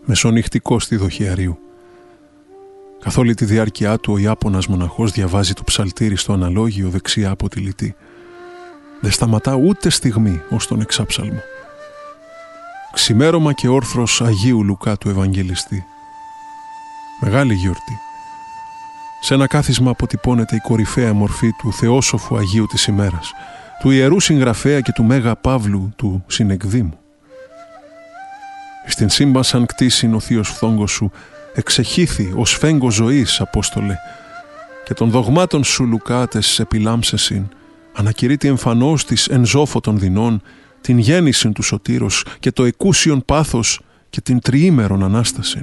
μεσονυχτικό στη δοχιαρίου. Καθ' όλη τη διάρκεια του ο Ιάπωνας μοναχός διαβάζει το ψαλτήρι στο αναλόγιο δεξιά από τη λυτή. Δεν σταματά ούτε στιγμή ως τον εξάψαλμο. Ξημέρωμα και όρθρος Αγίου Λουκά του Ευαγγελιστή. Μεγάλη γιορτή. Σε ένα κάθισμα αποτυπώνεται η κορυφαία μορφή του θεόσοφου Αγίου της ημέρας, του ιερού συγγραφέα και του Μέγα Παύλου του συνεκδήμου. Στην σύμπασαν κτίσιν ο θείος φθόγκος σου εξεχήθη ως φέγγο ζωής, Απόστολε, και των δογμάτων σου Λουκάτες επιλάμψεσιν, ανακηρύττει εμφανώς της εν ζώφο των δεινών, την γέννησιν του σωτήρος και το εκούσιον πάθος και την τριήμερον Ανάστασιν.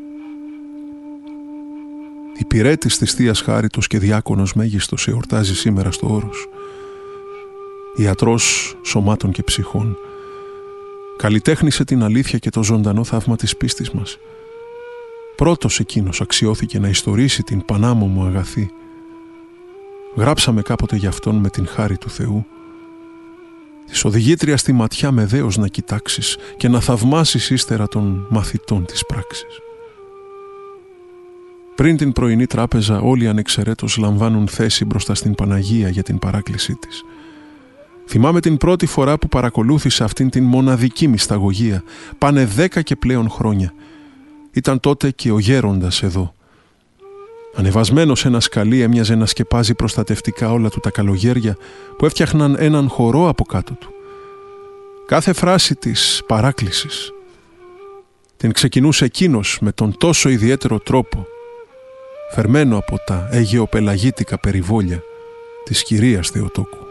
Υπηρέτης της Θείας Χάριτος και διάκονος μέγιστος εορτάζει σήμερα στο όρος. Ιατρός σωμάτων και ψυχών, καλλιτέχνησε την αλήθεια και το ζωντανό θαύμα της πίστης μας. Πρώτος εκείνος αξιώθηκε να ιστορήσει την πανάμωμο αγαθή. Γράψαμε κάποτε γι' αυτόν με την χάρη του Θεού. Της οδηγήτρια στη ματιά με δέος να κοιτάξεις και να θαυμάσεις ύστερα των μαθητών της πράξης. Πριν την πρωινή τράπεζα όλοι ανεξαιρέτως λαμβάνουν θέση μπροστά στην Παναγία για την παράκλησή της. Θυμάμαι την πρώτη φορά που παρακολούθησα αυτήν την μοναδική μυσταγωγία. Πάνε 10 και πλέον χρόνια. Ήταν τότε και ο γέροντας εδώ. Ανεβασμένος σε ένα σκαλί έμοιαζε να σκεπάζει προστατευτικά όλα του τα καλογέρια που έφτιαχναν έναν χορό από κάτω του. Κάθε φράση της παράκλησης την ξεκινούσε εκείνος με τον τόσο ιδιαίτερο τρόπο, φερμένο από τα αιγαιοπελαγίτικα περιβόλια της κυρίας Θεοτόκου.